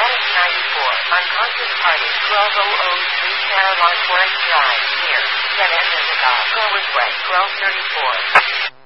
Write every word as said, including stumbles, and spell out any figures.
Medic ninety-four, unconscious party, twelve oh three Caroline Forest Drive, near, dead end Indigo, go which way, twelve thirty-four.